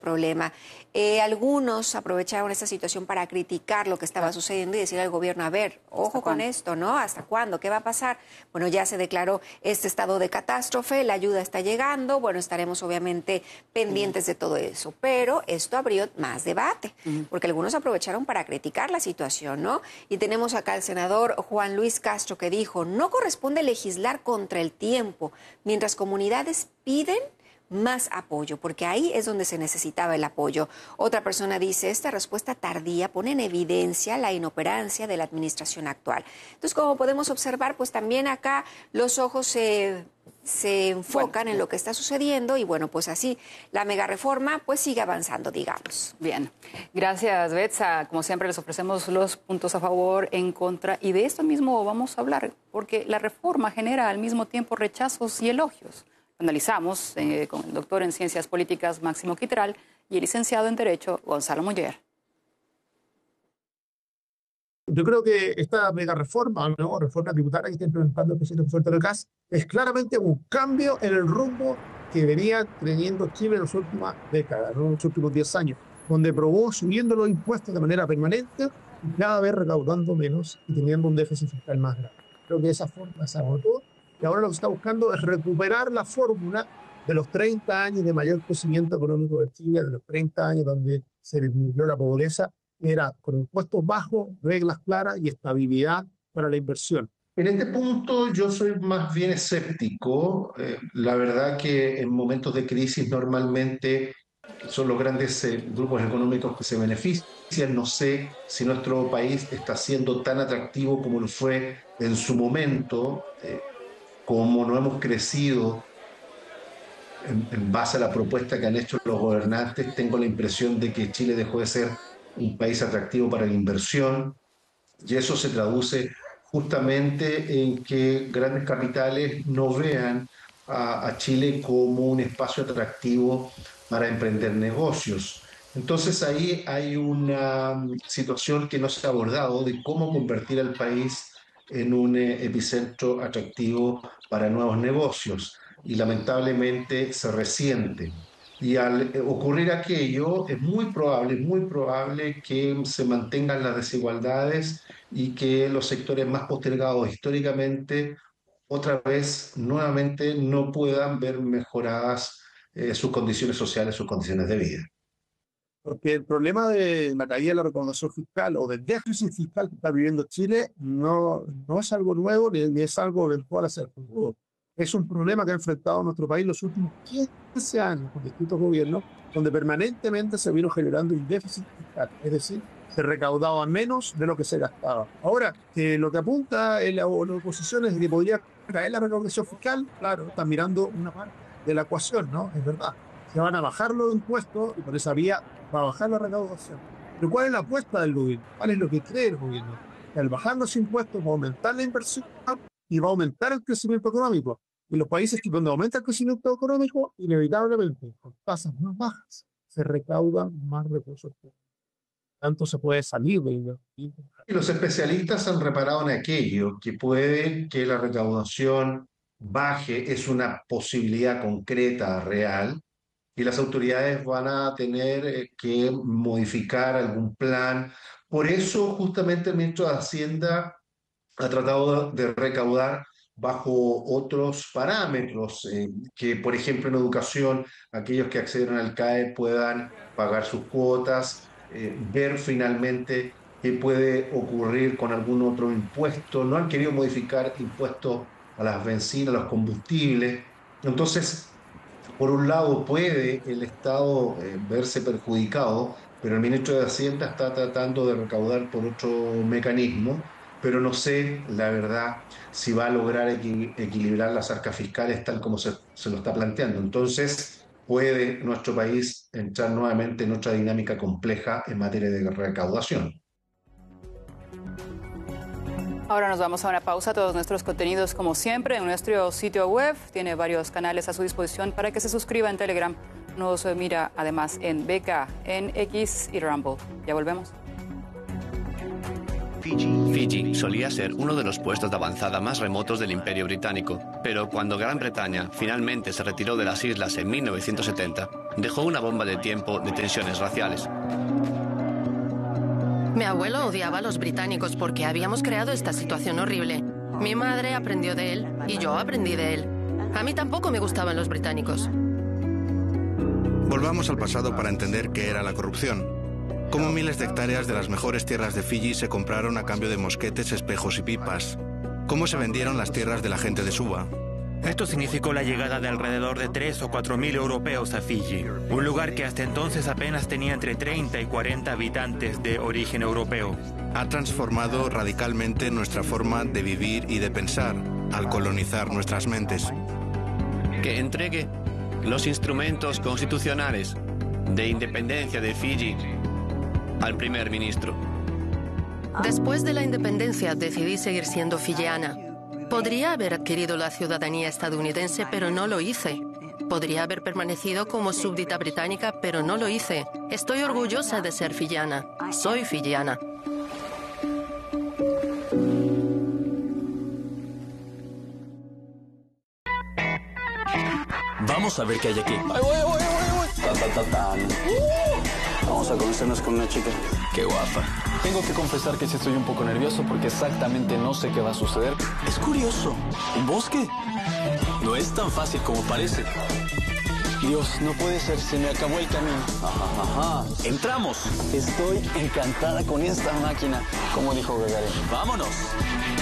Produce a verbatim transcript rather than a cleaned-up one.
problema. Eh, algunos aprovecharon esta situación para criticar lo que estaba sucediendo y decirle al gobierno, a ver, ojo con esto, ¿no? ¿Hasta cuándo? ¿Qué va a pasar? Bueno, ya se declaró este estado de catástrofe, la ayuda está llegando, bueno, estaremos obviamente pendientes de todo eso, pero esto abrió más debate, porque algunos aprovecharon para criticar la situación, ¿no? Y tenemos acá al senador Juan Luis Castro que dijo, no corresponde legislar contra el tiempo, mientras comunidades piden más apoyo, porque ahí es donde se necesitaba el apoyo. Otra persona dice, esta respuesta tardía pone en evidencia la inoperancia de la administración actual. Entonces, como podemos observar, pues también acá los ojos se, se enfocan bueno, en lo que está sucediendo y bueno, pues así la mega reforma pues sigue avanzando, digamos. Bien, gracias Betsa. Como siempre les ofrecemos los puntos a favor, en contra y de esto mismo vamos a hablar, porque la reforma genera al mismo tiempo rechazos y elogios. Analizamos eh, con el doctor en Ciencias Políticas Máximo Quitral y el licenciado en Derecho Gonzalo Muller. Yo creo que esta mega reforma, ¿no? reforma tributaria que está implementando el presidente Fuerte Cas es claramente un cambio en el rumbo que venía teniendo Chile en las últimas décadas, ¿no? En los últimos diez años, donde probó subiendo los impuestos de manera permanente y cada vez recaudando menos y teniendo un déficit fiscal más grande. Creo que esa forma se agotó. Y ahora lo que está buscando es recuperar la fórmula de los treinta años de mayor crecimiento económico de Chile, de los treinta años donde se disminuyó la pobreza, era con impuestos bajos, reglas claras y estabilidad para la inversión. En este punto yo soy más bien escéptico. Eh, la verdad que en momentos de crisis normalmente son los grandes eh, grupos económicos que se benefician. No sé si nuestro país está siendo tan atractivo como lo fue en su momento. Eh, Como no hemos crecido en, en base a la propuesta que han hecho los gobernantes, tengo la impresión de que Chile dejó de ser un país atractivo para la inversión y eso se traduce justamente en que grandes capitales no vean a, a Chile como un espacio atractivo para emprender negocios. Entonces ahí hay una situación que no se ha abordado de cómo convertir al país en un eh, epicentro atractivo para nuevos negocios y lamentablemente se resiente. Y al eh, ocurrir aquello es muy probable, muy probable que se mantengan las desigualdades y que los sectores más postergados históricamente otra vez nuevamente no puedan ver mejoradas eh, sus condiciones sociales, sus condiciones de vida. Porque el problema de la caída de la recaudación fiscal o del déficit fiscal que está viviendo Chile no, no es algo nuevo ni, ni es algo eventual a ser futuro. Es un problema que ha enfrentado nuestro país los últimos quince años con distintos gobiernos, donde permanentemente se vino generando un déficit fiscal, es decir, se recaudaba menos de lo que se gastaba. Ahora, que lo que apunta en la, la oposición es que podría caer la recaudación fiscal, claro, están mirando una parte de la ecuación, ¿no? Es verdad. Se van a bajar los impuestos y por esa vía va a bajar la recaudación. Pero ¿cuál es la apuesta del gobierno? ¿Cuál es lo que cree el gobierno? Que al bajar los impuestos va a aumentar la inversión y va a aumentar el crecimiento económico. Y los países que donde aumenta el crecimiento económico, inevitablemente, con tasas más bajas, se recaudan más recursos. Tanto se puede salir de ello. Y los especialistas han reparado en aquello, que puede que la recaudación baje, es una posibilidad concreta, real, y las autoridades van a tener que modificar algún plan. Por eso, justamente el ministro de Hacienda ha tratado de recaudar bajo otros parámetros, eh, que por ejemplo en educación, aquellos que acceden al C A E puedan pagar sus cuotas, eh, ver finalmente qué puede ocurrir con algún otro impuesto. No han querido modificar impuestos a las bencinas, a los combustibles. Entonces, por un lado puede el Estado eh, verse perjudicado, pero el ministro de Hacienda está tratando de recaudar por otro mecanismo, pero no sé, la verdad, si va a lograr equi equilibrar las arcas fiscales tal como se, se lo está planteando. Entonces, puede nuestro país entrar nuevamente en otra dinámica compleja en materia de recaudación. Ahora nos vamos a una pausa. Todos nuestros contenidos, como siempre, en nuestro sitio web. Tiene varios canales a su disposición para que se suscriba en Telegram. Nos mira además en B K, en X y Rumble. Ya volvemos. Fiji solía ser uno de los puestos de avanzada más remotos del Imperio Británico, pero cuando Gran Bretaña finalmente se retiró de las islas en mil novecientos setenta, dejó una bomba de tiempo de tensiones raciales. Mi abuelo odiaba a los británicos porque habíamos creado esta situación horrible. Mi madre aprendió de él y yo aprendí de él. A mí tampoco me gustaban los británicos. Volvamos al pasado para entender qué era la corrupción. Cómo miles de hectáreas de las mejores tierras de Fiji se compraron a cambio de mosquetes, espejos y pipas. Cómo se vendieron las tierras de la gente de Suva. Esto significó la llegada de alrededor de tres o cuatro mil europeos a Fiji, un lugar que hasta entonces apenas tenía entre treinta y cuarenta habitantes de origen europeo. Ha transformado radicalmente nuestra forma de vivir y de pensar al colonizar nuestras mentes. Que entregue los instrumentos constitucionales de independencia de Fiji al primer ministro. Después de la independencia decidí seguir siendo fijiana. Podría haber adquirido la ciudadanía estadounidense, pero no lo hice. Podría haber permanecido como súbdita británica, pero no lo hice. Estoy orgullosa de ser fijiana. Soy fijiana. Vamos a ver qué hay aquí. ¡Ay, voy, voy, voy, voy! Ta, ta, ta, tan. Uh, vamos a conocernos con una chica. ¡Qué guapa! Tengo que confesar que sí estoy un poco nervioso porque exactamente no sé qué va a suceder. Es curioso. ¿Un bosque? No es tan fácil como parece. Dios, no puede ser. Se me acabó el camino. Ajá, ajá. ¡Entramos! Estoy encantada con esta máquina. Como dijo Gagarin. ¡Vámonos!